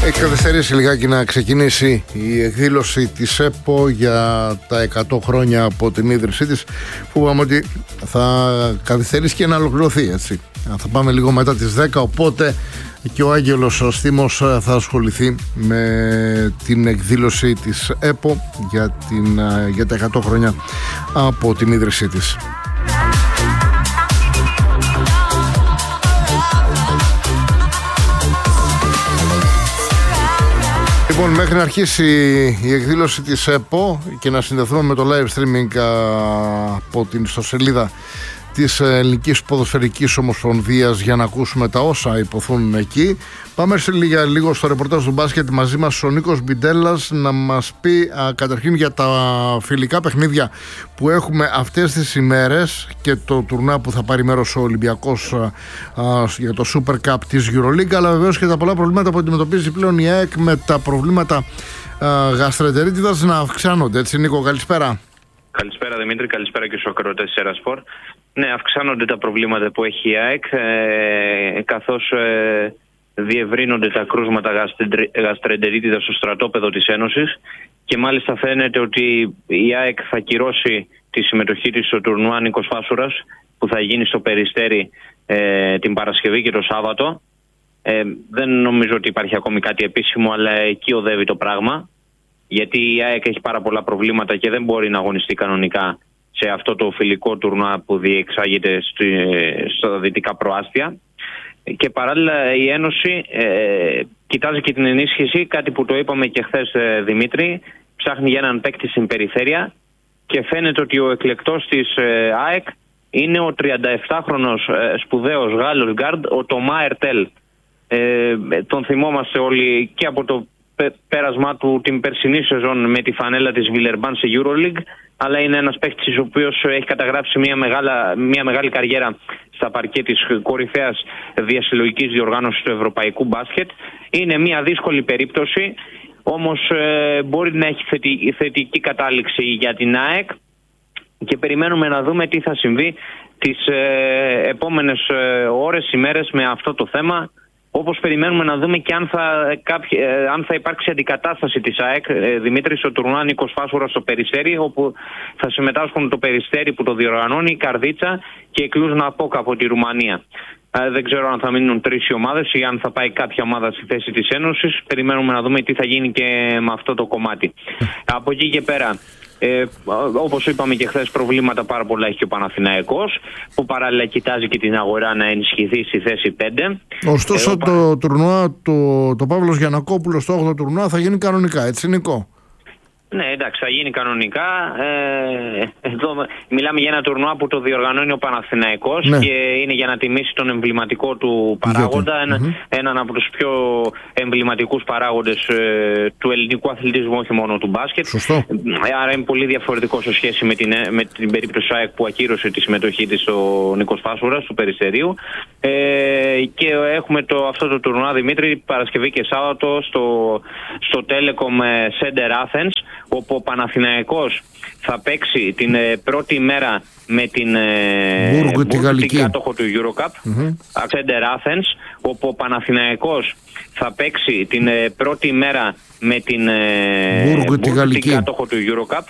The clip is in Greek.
Έχει καθυστερήσει λιγάκι να ξεκινήσει η εκδήλωση της ΕΠΟ για τα 100 χρόνια από την ίδρυσή της. Φοβάμαι ότι θα καθυστερήσει και να ολοκληρωθεί, έτσι. Θα πάμε λίγο μετά τις 10, οπότε και ο Άγγελος Στήμος θα ασχοληθεί με την εκδήλωση της ΕΠΟ για τα 100 χρόνια από την ίδρυσή της. Λοιπόν, μέχρι να αρχίσει η εκδήλωση της ΕΠΟ και να συνδεθούμε με το live streaming από την ιστοσελίδα της Ελληνικής Ποδοσφαιρικής Ομοσπονδίας για να ακούσουμε τα όσα υποθούν εκεί, πάμε λίγο στο ρεπορτάζ του μπάσκετ. Μαζί μας ο Νίκος Μπιντέλλας να μας πει καταρχήν για τα φιλικά παιχνίδια που έχουμε αυτές τις ημέρες και το τουρνά που θα πάρει μέρος ο Ολυμπιακός για το Super Cup της EuroLeague, αλλά βεβαίως και τα πολλά προβλήματα που αντιμετωπίζει πλέον η ΑΕΚ με τα προβλήματα γαστρεντερίτιδας να αυξάνονται. Έτσι, Νίκο, καλησπέρα. Καλησπέρα Δημήτρη, καλησπέρα και στους ακροατές της Ερασπορ. Ναι, αυξάνονται τα προβλήματα που έχει η ΑΕΚ, καθώς διευρύνονται τα κρούσματα γαστρεντερίτιδας στο στρατόπεδο της Ένωσης και μάλιστα φαίνεται ότι η ΑΕΚ θα κυρώσει τη συμμετοχή της στο τουρνουά Νίκος Φάσουρας που θα γίνει στο Περιστέρι την Παρασκευή και το Σάββατο. Δεν νομίζω ότι υπάρχει ακόμη κάτι επίσημο, αλλά εκεί οδεύει το πράγμα, γιατί η ΑΕΚ έχει πάρα πολλά προβλήματα και δεν μπορεί να αγωνιστεί κανονικά σε αυτό το φιλικό τουρνουά που διεξάγεται στα δυτικά προάστια. Και παράλληλα η Ένωση κοιτάζει και την ενίσχυση, κάτι που το είπαμε και χθες, Δημήτρη, ψάχνει για έναν παίκτη στην περιφέρεια και φαίνεται ότι ο εκλεκτός της ΑΕΚ είναι ο 37χρονος σπουδαίος Γάλλος γκάρντ, ο Τομά Ερτέλ. Τον θυμόμαστε όλοι και από το πέρασμά του την περσινή σεζόν με τη φανέλα της Βιλερμπάν σε EuroLeague, αλλά είναι ένας παίκτης ο οποίος έχει καταγράψει μια μεγάλη καριέρα στα παρκέ της κορυφαίας διασυλλογικής διοργάνωσης του ευρωπαϊκού μπάσκετ. Είναι μια δύσκολη περίπτωση, όμως μπορεί να έχει θετική κατάληξη για την ΑΕΚ και περιμένουμε να δούμε τι θα συμβεί τις επόμενες ώρες, ημέρες με αυτό το θέμα. Όπως περιμένουμε να δούμε και αν θα υπάρξει αντικατάσταση της ΑΕΚ, Δημήτρη, στο τουρνουά Νίκος Φάσουρας στο Περιστέρι, όπου θα συμμετάσχουν το Περιστέρι που το διοργανώνει, η Καρδίτσα και η Κλουζ Ναπόκα από τη Ρουμανία. Δεν ξέρω αν θα μείνουν 3 οι ομάδες ή αν θα πάει κάποια ομάδα στη θέση της Ένωσης. Περιμένουμε να δούμε τι θα γίνει και με αυτό το κομμάτι. Από εκεί και πέρα, όπως είπαμε και χθες, προβλήματα πάρα πολλά έχει και ο Παναθηναϊκός, που παράλληλα κοιτάζει και την αγορά να ενισχυθεί στη θέση 5. Ωστόσο το τουρνουά το Παύλος Γιαννακόπουλος, το 8ο τουρνουά, θα γίνει κανονικά, έτσι, Νικό? Ναι, εντάξει, θα γίνει κανονικά. Εδώ μιλάμε για ένα τουρνουά που το διοργανώνει ο Παναθηναϊκός, ναι, και είναι για να τιμήσει τον εμβληματικό του παράγοντα, έναν από τους πιο εμβληματικούς παράγοντες του ελληνικού αθλητισμού, όχι μόνο του μπάσκετ. Σωστό. Άρα είναι πολύ διαφορετικό σε σχέση με την περίπτωση ΑΕΚ που ακύρωσε τη συμμετοχή της στο Νίκος Φάσουρας του Περιστερίου. Και έχουμε αυτό το τουρνουά, Δημήτρη, Παρασκευή και Σάββατο στο Telecom Center Athens, όπου ο Παναθηναϊκός θα παίξει την πρώτη μέρα με την την κάτοχο του EuroCup, Center Athens, όπου ο Παναθηναϊκός θα παίξει την πρώτη μέρα με την κάτοχο του EuroCup,